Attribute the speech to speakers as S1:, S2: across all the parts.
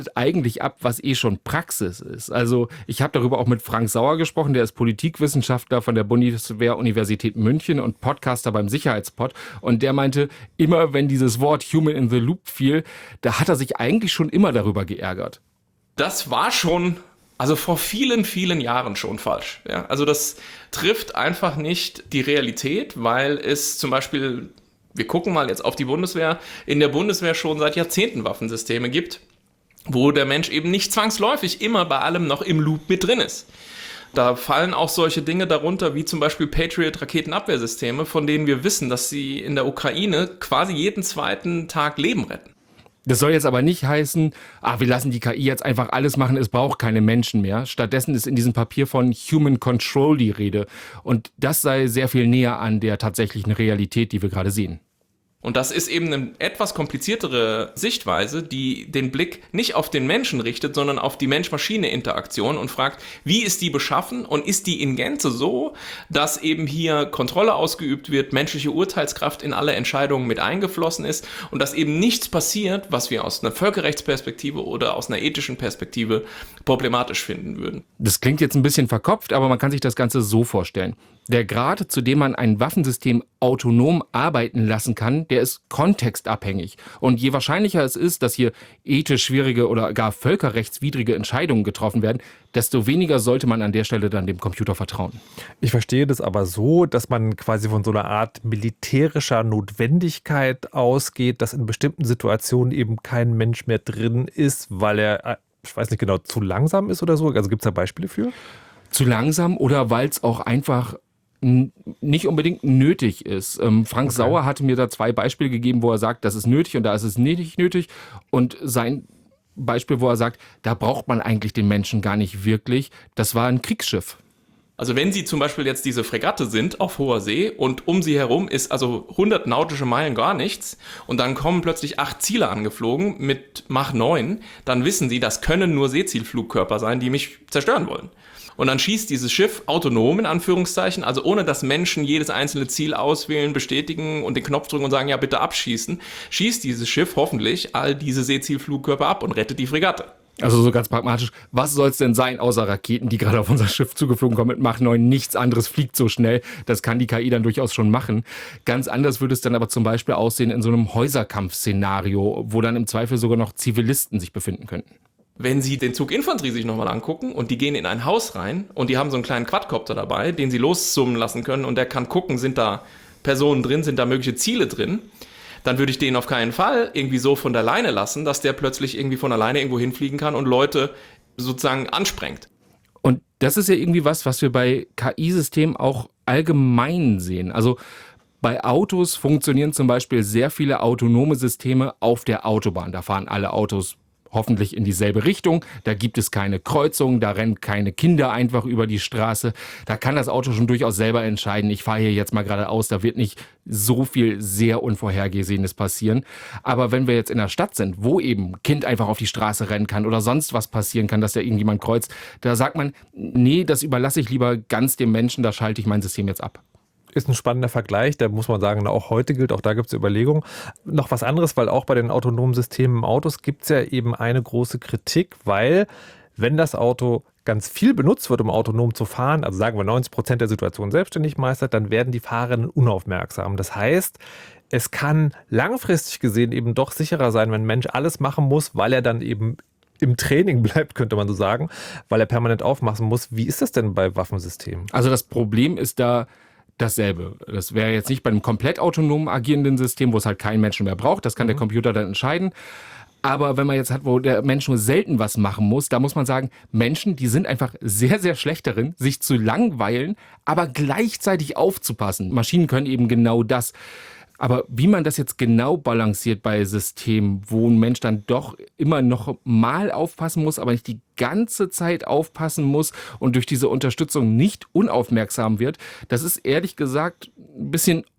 S1: eigentlich ab, was schon Praxis ist. Also ich habe darüber auch mit Frank Sauer gesprochen, der ist Politikwissenschaftler von der Bundeswehr-Universität München und Podcaster beim Sicherheitspod. Und der meinte, immer wenn dieses Wort Human in the Loop fiel, da hat er sich eigentlich schon immer darüber geärgert.
S2: Das war schon, also vor vielen, vielen Jahren schon falsch. Ja? Also das trifft einfach nicht die Realität, weil es zum Beispiel, wir gucken mal jetzt auf die Bundeswehr, in der Bundeswehr schon seit Jahrzehnten Waffensysteme gibt, wo der Mensch eben nicht zwangsläufig immer bei allem noch im Loop mit drin ist. Da fallen auch solche Dinge darunter, wie zum Beispiel Patriot-Raketenabwehrsysteme, von denen wir wissen, dass sie in der Ukraine quasi jeden zweiten Tag Leben retten.
S1: Das soll jetzt aber nicht heißen, wir lassen die KI jetzt einfach alles machen, es braucht keine Menschen mehr. Stattdessen ist in diesem Papier von Human Control die Rede. Und das sei sehr viel näher an der tatsächlichen Realität, die wir gerade sehen.
S2: Und das ist eben eine etwas kompliziertere Sichtweise, die den Blick nicht auf den Menschen richtet, sondern auf die Mensch-Maschine-Interaktion und fragt, wie ist die beschaffen und ist die in Gänze so, dass eben hier Kontrolle ausgeübt wird, menschliche Urteilskraft in alle Entscheidungen mit eingeflossen ist und dass eben nichts passiert, was wir aus einer Völkerrechtsperspektive oder aus einer ethischen Perspektive problematisch finden würden.
S1: Das klingt jetzt ein bisschen verkopft, aber man kann sich das Ganze so vorstellen. Der Grad, zu dem man ein Waffensystem autonom arbeiten lassen kann, der ist kontextabhängig. Und je wahrscheinlicher es ist, dass hier ethisch schwierige oder gar völkerrechtswidrige Entscheidungen getroffen werden, desto weniger sollte man an der Stelle dann dem Computer vertrauen.
S3: Ich verstehe das aber so, dass man quasi von so einer Art militärischer Notwendigkeit ausgeht, dass in bestimmten Situationen eben kein Mensch mehr drin ist, weil er, ich weiß nicht genau, zu langsam ist oder so. Also gibt es da Beispiele für?
S1: Zu langsam oder weil es auch einfach nicht unbedingt nötig ist. Frank Sauer hatte mir da 2 Beispiele gegeben, wo er sagt, das ist nötig und da ist es nicht nötig. Und sein Beispiel, wo er sagt, da braucht man eigentlich den Menschen gar nicht wirklich, das war ein Kriegsschiff.
S2: Also wenn Sie zum Beispiel jetzt diese Fregatte sind auf hoher See und um sie herum ist also 100 nautische Meilen gar nichts und dann kommen plötzlich 8 Ziele angeflogen mit Mach 9, dann wissen Sie, das können nur Seezielflugkörper sein, die mich zerstören wollen. Und dann schießt dieses Schiff autonom, in Anführungszeichen, also ohne dass Menschen jedes einzelne Ziel auswählen, bestätigen und den Knopf drücken und sagen, ja bitte abschießen, schießt dieses Schiff hoffentlich all diese Seezielflugkörper ab und rettet die Fregatte.
S1: Also so ganz pragmatisch, was soll es denn sein, außer Raketen, die gerade auf unser Schiff zugeflogen kommen mit Mach 9? Nichts anderes fliegt so schnell. Das kann die KI dann durchaus schon machen. Ganz anders würde es dann aber zum Beispiel aussehen in so einem Häuserkampfszenario, wo dann im Zweifel sogar noch Zivilisten sich befinden könnten.
S2: Wenn Sie den Zug Infanterie sich nochmal angucken und die gehen in ein Haus rein und die haben so einen kleinen Quadcopter dabei, den sie loszoomen lassen können und der kann gucken, sind da Personen drin, sind da mögliche Ziele drin, dann würde ich den auf keinen Fall irgendwie so von der Leine lassen, dass der plötzlich irgendwie von alleine irgendwo hinfliegen kann und Leute sozusagen ansprengt.
S1: Und das ist ja irgendwie was wir bei KI-Systemen auch allgemein sehen. Also bei Autos funktionieren zum Beispiel sehr viele autonome Systeme auf der Autobahn. Da fahren alle Autos hoffentlich in dieselbe Richtung. Da gibt es keine Kreuzung, da rennen keine Kinder einfach über die Straße. Da kann das Auto schon durchaus selber entscheiden, ich fahre hier jetzt mal geradeaus, da wird nicht so viel sehr Unvorhergesehenes passieren. Aber wenn wir jetzt in der Stadt sind, wo eben ein Kind einfach auf die Straße rennen kann oder sonst was passieren kann, dass da irgendjemand kreuzt, da sagt man, nee, das überlasse ich lieber ganz dem Menschen, da schalte ich mein System jetzt ab.
S3: Ist ein spannender Vergleich, da muss man sagen, auch heute gilt, auch da gibt es Überlegungen. Noch was anderes, weil auch bei den autonomen Systemen im Autos gibt es ja eben eine große Kritik, weil wenn das Auto ganz viel benutzt wird, um autonom zu fahren, also sagen wir 90% der Situation selbstständig meistert, dann werden die Fahrerinnen unaufmerksam. Das heißt, es kann langfristig gesehen eben doch sicherer sein, wenn ein Mensch alles machen muss, weil er dann eben im Training bleibt, könnte man so sagen, weil er permanent aufmachen muss. Wie ist das denn bei Waffensystemen?
S1: Also das Problem ist da dasselbe. Das wäre jetzt nicht bei einem komplett autonom agierenden System, wo es halt keinen Menschen mehr braucht. Das kann der Computer dann entscheiden. Aber wenn man jetzt hat, wo der Mensch nur selten was machen muss, da muss man sagen, Menschen, die sind einfach sehr, sehr schlecht darin, sich zu langweilen, aber gleichzeitig aufzupassen. Maschinen können eben genau das. Aber wie man das jetzt genau balanciert bei Systemen, wo ein Mensch dann doch immer noch mal aufpassen muss, aber nicht die ganze Zeit aufpassen muss und durch diese Unterstützung nicht unaufmerksam wird, das ist ehrlich gesagt ein bisschen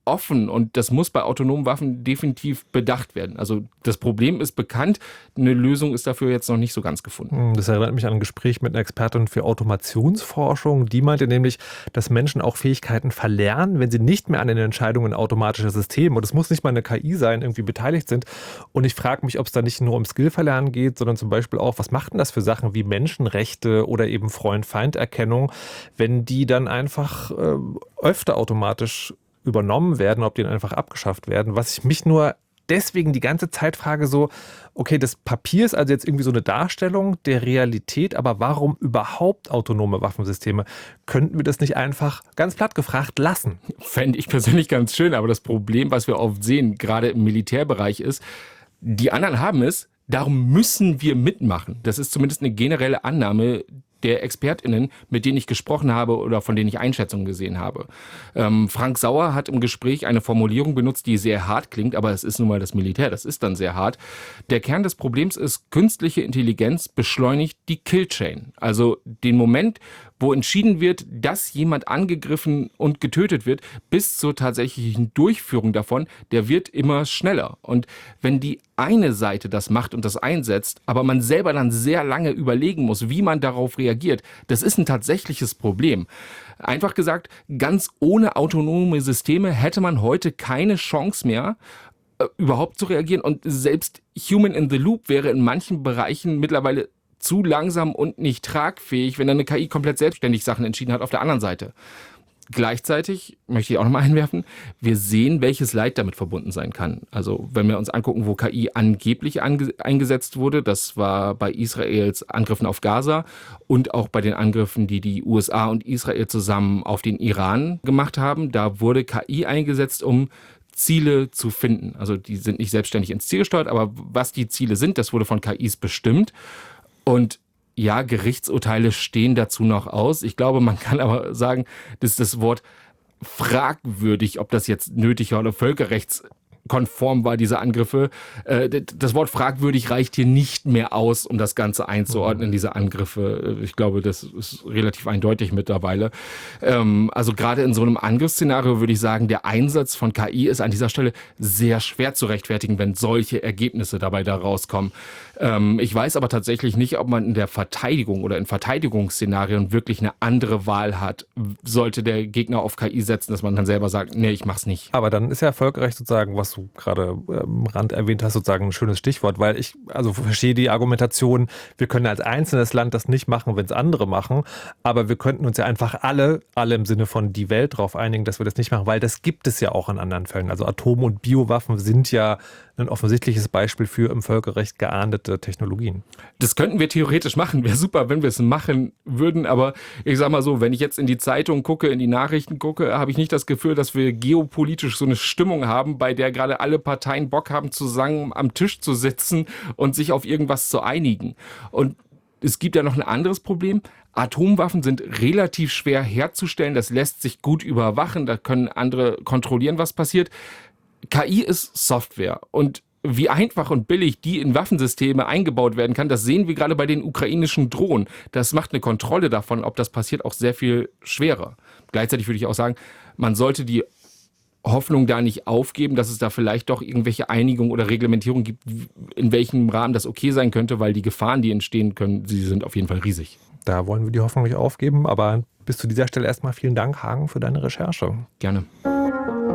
S1: offen und das muss bei autonomen Waffen definitiv bedacht werden. Also das Problem ist bekannt, eine Lösung ist dafür jetzt noch nicht so ganz gefunden.
S3: Das erinnert mich an ein Gespräch mit einer Expertin für Automationsforschung. Die meinte nämlich, dass Menschen auch Fähigkeiten verlernen, wenn sie nicht mehr an den Entscheidungen automatischer Systeme, und es muss nicht mal eine KI sein, irgendwie beteiligt sind. Und ich frage mich, ob es da nicht nur um Skillverlernen geht, sondern zum Beispiel auch, was macht denn das für Sachen wie Menschenrechte oder eben Freund-Feind-Erkennung, wenn die dann einfach öfter automatisch übernommen werden, ob die dann einfach abgeschafft werden. Was ich mich nur deswegen die ganze Zeit frage, so, okay, das Papier ist also jetzt irgendwie so eine Darstellung der Realität, aber warum überhaupt autonome Waffensysteme? Könnten wir das nicht einfach, ganz platt gefragt, lassen?
S1: Fände ich persönlich ganz schön, aber das Problem, was wir oft sehen, gerade im Militärbereich ist, die anderen haben es, darum müssen wir mitmachen. Das ist zumindest eine generelle Annahme der ExpertInnen, mit denen ich gesprochen habe oder von denen ich Einschätzungen gesehen habe. Frank Sauer hat im Gespräch eine Formulierung benutzt, die sehr hart klingt, aber es ist nun mal das Militär, das ist dann sehr hart. Der Kern des Problems ist, künstliche Intelligenz beschleunigt die Killchain. Also den Moment, wo entschieden wird, dass jemand angegriffen und getötet wird, bis zur tatsächlichen Durchführung davon, der wird immer schneller. Und wenn die eine Seite das macht und das einsetzt, aber man selber dann sehr lange überlegen muss, wie man darauf reagiert, das ist ein tatsächliches Problem. Einfach gesagt, ganz ohne autonome Systeme hätte man heute keine Chance mehr, überhaupt zu reagieren. Und selbst Human in the Loop wäre in manchen Bereichen mittlerweile zu langsam und nicht tragfähig, wenn dann eine KI komplett selbstständig Sachen entschieden hat auf der anderen Seite. Gleichzeitig möchte ich auch nochmal einwerfen, wir sehen, welches Leid damit verbunden sein kann. Also wenn wir uns angucken, wo KI angeblich eingesetzt wurde, das war bei Israels Angriffen auf Gaza und auch bei den Angriffen, die die USA und Israel zusammen auf den Iran gemacht haben. Da wurde KI eingesetzt, um Ziele zu finden. Also die sind nicht selbstständig ins Ziel gesteuert, aber was die Ziele sind, das wurde von KIs bestimmt. Und ja, Gerichtsurteile stehen dazu noch aus. Ich glaube, man kann aber sagen, dass das Wort fragwürdig, ob das jetzt nötig oder völkerrechtskonform war, diese Angriffe. Das Wort fragwürdig reicht hier nicht mehr aus, um das Ganze einzuordnen, diese Angriffe. Ich glaube, das ist relativ eindeutig mittlerweile. Also gerade in so einem Angriffsszenario würde ich sagen, der Einsatz von KI ist an dieser Stelle sehr schwer zu rechtfertigen, wenn solche Ergebnisse dabei da rauskommen. Ich weiß aber tatsächlich nicht, ob man in der Verteidigung oder in Verteidigungsszenarien wirklich eine andere Wahl hat. Sollte der Gegner auf KI setzen, dass man dann selber sagt, nee, ich mach's nicht.
S3: Aber dann ist ja Völkerrecht sozusagen, was du gerade am Rand erwähnt hast, sozusagen ein schönes Stichwort, weil ich also verstehe die Argumentation, wir können als einzelnes Land das nicht machen, wenn es andere machen, aber wir könnten uns ja einfach alle im Sinne von die Welt darauf einigen, dass wir das nicht machen, weil das gibt es ja auch in anderen Fällen. Also Atom- und Biowaffen sind ja ein offensichtliches Beispiel für im Völkerrecht geahndete Technologien.
S1: Das könnten wir theoretisch machen. Wäre super, wenn wir es machen würden. Aber ich sag mal so, wenn ich jetzt in die Zeitung gucke, in die Nachrichten gucke, habe ich nicht das Gefühl, dass wir geopolitisch so eine Stimmung haben, bei der gerade alle Parteien Bock haben, zusammen am Tisch zu sitzen und sich auf irgendwas zu einigen. Und es gibt ja noch ein anderes Problem. Atomwaffen sind relativ schwer herzustellen. Das lässt sich gut überwachen. Da können andere kontrollieren, was passiert. KI ist Software und wie einfach und billig die in Waffensysteme eingebaut werden kann, das sehen wir gerade bei den ukrainischen Drohnen. Das macht eine Kontrolle davon, ob das passiert, auch sehr viel schwerer. Gleichzeitig würde ich auch sagen, man sollte die Hoffnung da nicht aufgeben, dass es da vielleicht doch irgendwelche Einigungen oder Reglementierungen gibt, in welchem Rahmen das okay sein könnte, weil die Gefahren, die entstehen können, sie sind auf jeden Fall riesig.
S3: Da wollen wir die Hoffnung nicht aufgeben, aber bis zu dieser Stelle erstmal vielen Dank, Hagen, für deine Recherche.
S1: Gerne.